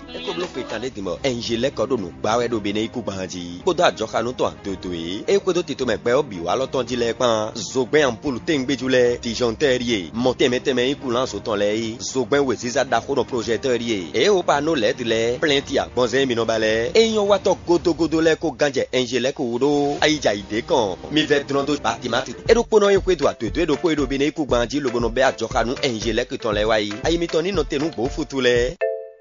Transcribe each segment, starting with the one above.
Eko bloque tande dimo Angele kodo no gbawe do bene iku banji. Kodo ajoka no to antoto e. Eko do tito me pe obi wa lo ton di le pan. Zogben ampulu tengbe jule ti jonterie. Monte meteme iku lan so ton le. Zogben we ziza da ko no projecterie. E o pa no let le. Plenty a bonze mi no bale. E yon wa to godo le ko ganje Angele ko do. Aija ide kan. Mi ve trondo partimati. E do pono ekwe do atoto e do ko e do bene iku banji lo bono be ajoka no Angele ko ton le wai. Ayi mi ton ni no tenu bo futule.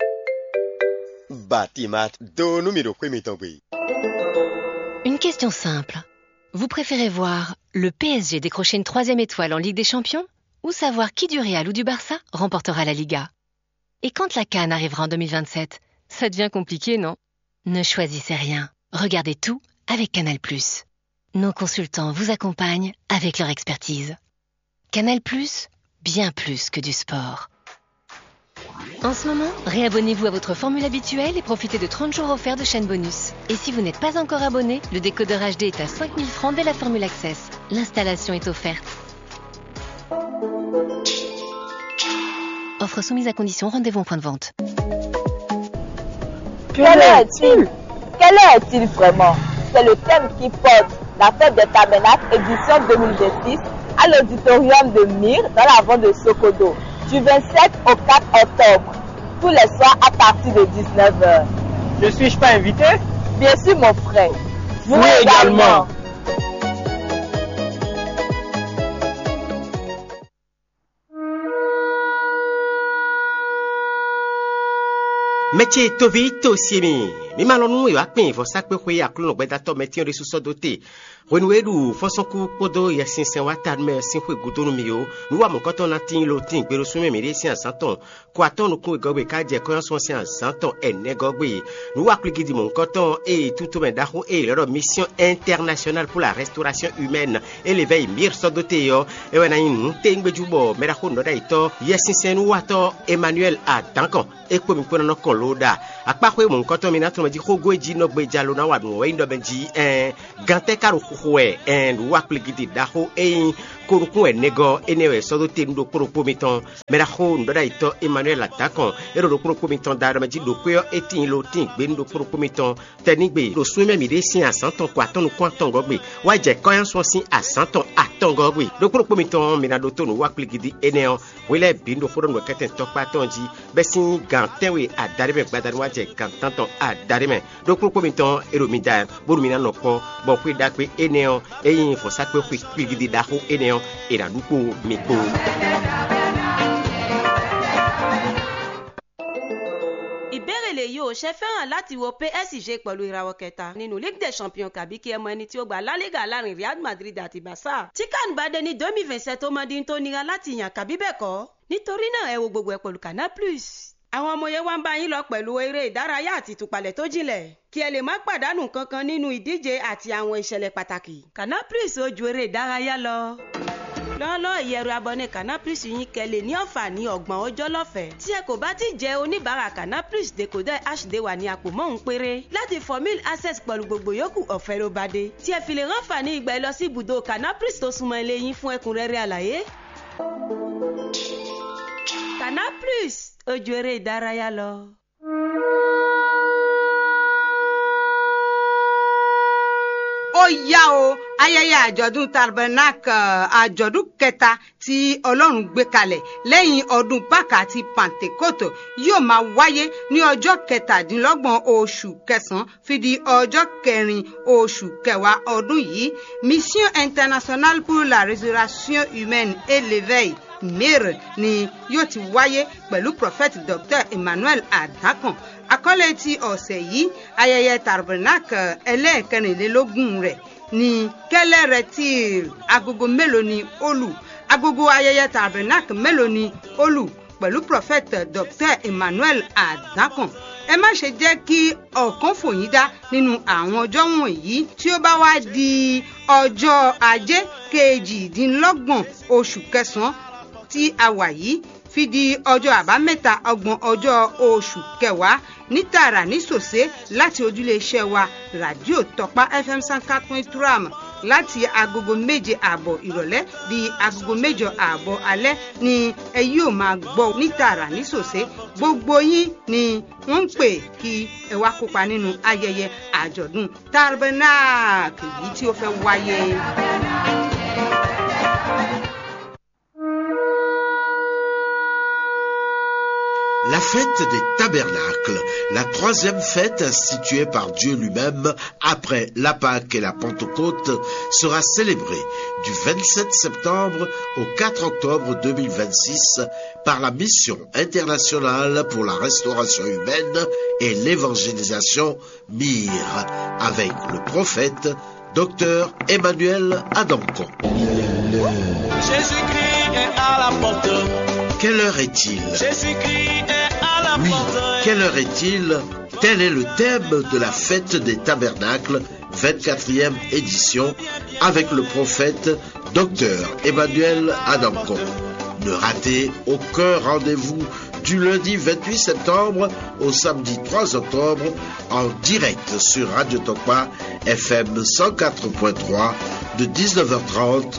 Une question simple. Vous préférez voir le PSG décrocher une 3e étoile en Ligue des Champions ou savoir qui du Real ou du Barça remportera la Liga? Et quand la CAN arrivera en 2027, ça devient compliqué, non? Ne choisissez rien. Regardez tout avec Canal+. Nos consultants vous accompagnent avec leur expertise. Canal+, bien plus que du sport. En ce moment, réabonnez-vous à votre formule habituelle et profitez de 30 jours offerts de chaîne bonus. Et si vous n'êtes pas encore abonné, le décodeur HD est à 5 000 francs dès la formule Access. L'installation est offerte. Offre soumise à condition, rendez-vous en point de vente. Quel est-il vraiment? C'est le thème qui porte la fête des tabernacles édition 2026 à l'auditorium de Myre dans la vente de Sokodo. Du 27 au 4 octobre, tous les soirs à partir de 19h. Ne suis-je pas invité? Bien sûr, mon frère. Vous également. Métier tovi tosiemi. Mi malonu e apin fo sakpe khoya kluno gbedato métier resuso doté. Renouedu fo sonku podo ya sinsen watan me sin khwe gudonu mi yo. Nu wa mon koton natin lo tin gbero sume mi resi an santon. Ko aton ku gogbe ka je ko son si an santon ene gogbe. Nu wa kligidi mon koton et tout me dahu et leur mission internationale pour la restauration humaine et l'éveil mir so doté yo. E wana yin tengbe jubo me da ko no da ito yesinsen wato Emmanuel Adankan. E ko mi ko no kon loda. Akpa khwe mon koton mi na di khogo ji no gbe jalo na wadu we ndo benji gante karu khowe wa pligidi daho korukun enego enewe so do te ndo koropo miton mera kho ndo da ito Emmanuel Atakon ero do koropo miton da do meji do peyo etin lo tin gbe ndo koropo miton tenigbe do sume mi de sin asanton kwa ton ko tongo gbe wa je koyan so sin asanton atongo gbe do koropo miton mi na do to no wa pligidi eneo wele bindo foro no keten tokpa tonji besin gantewe adare gbadari wa je gantanton adareme do koropo miton ero mi da boru mi na no ko bo kwi da pe eneo eyin fo sakpe kwi pligidi da ho eneo era duko miko. Ìbéèrè yóò ṣe fẹ́ràn láti wo PSG pẹ̀lú ìràwọ̀ kẹta nínú Ligue des Champions kàbí kí ẹ mọ ẹni tí ó gba La Liga láàrin Real Madrid àti Barca. Tí CAN bá dé ní 2027 tó mọ dín tó nira láti yàn kàbí bẹ́ẹ̀ kọ́. Nítorí náà ẹ wo gbogbo ẹ̀ pẹ̀lú Canal+. Àwọn ọmọ yẹn wá ń bá yín lọ pẹ̀lú eré ìdárayá àti ìtúpalẹ̀ tó jinlẹ̀ kí ẹ lè má pàdánù kankan nínú ìdíje àti àwọn ìṣẹ̀lẹ̀ pàtàkì. Canal+ ó ju eré ìdárayá lọ. Lọ́lọ́ ìyẹ̀rù abọ́né Canal+ yín kẹ́lẹ̀ ní àǹfààní 30 ọjọ́ lọ́fẹ̀ẹ́. Tí ẹ kò bá ti jẹ́ oníbàárà Canal+ decoder HD wà ní àpò mọ́hún péré. Láti formule access pẹ̀lú gbogbo yòókù ọ̀fẹ́ ló bá dé. Tí ẹ fi lè ránfààní ìgbà ẹ lọ sí ibùdó Canal+ tó súnmọ́ ilé yín fún ẹ̀kúnrẹ́rẹ́ àlàyé. Canal+ ó ju eré ìdárayá lọ. Ó yá o ayẹyẹ àjọ̀dún tabernacle àjọ̀dún kẹta tí Ọlọ́run gbé kalẹ̀ lẹ́yìn ọdún Pákà àti Pentecote yóò máa wáyé ní ọjọ́ 17 oṣù kẹsàn-án fi di ọjọ́ 4 oṣù kẹwàá ọdún yìí. Mission internationale pour la restauration humaine et l'éveil Myre ni yóò ti wáyé pẹ̀lú prophète Dr. Emmanuel Adankan. Àkọlé ti ọ̀sẹ̀ yìí ayẹyẹ tabernacle ẹlẹ́ẹ̀kẹrìnlélógún rẹ̀ ní kẹ́lẹ́ rẹ̀ tí agogo mélòó ni ó lù agogo ayẹyẹ tabernacle mélòó ni ó lù pẹ̀lú prophète Dr. Emmanuel Adankan. Ẹ má ṣe jẹ́ kí ọ̀kan fò yín dá nínú àwọn ọjọ́ wọ̀nyí tí ó bá wá di ọjọ́ ajé 28 oṣù kẹsàn-án tí a wà yìí fi di ọjọ́ àbámẹ́ta 30 ọjọ́ oṣù kẹwàá ní tààrà ní sòsé láti ojúlé iṣẹ́ wa rádíò Tọ́pá FM 104.3 láti agogo 7 ààbọ̀ ìrọ̀lẹ́ di agogo 8 ààbọ̀ alẹ́ ni ẹ yóò máa gbọ́ ní tààrà nísòsé. Gbogbo yín ni wọ́n ń pè kí ẹ wá kópa nínú ayẹyẹ àjọ̀dún Tabernacle yìí tí ó fẹ́ wáyé. La fête des tabernacles, la troisième fête instituée par Dieu lui-même après la Pâque et la Pentecôte, sera célébrée du 27 septembre au 4 octobre 2026 par la Mission internationale pour la restauration humaine et l'évangélisation MIR, avec le prophète Dr Emmanuel Adamko. Jésus-Christ est à la porte. Quelle heure est-il? Jésus-Christ est à la Oui, porte. quelle heure est-il? Tel est le thème de la fête des tabernacles, 24e édition, avec le prophète Dr Emmanuel Adamko. Ne ratez aucun rendez-vous du lundi 28 septembre au samedi 3 octobre en direct sur Radio Tokpa FM 104.3 de 19h30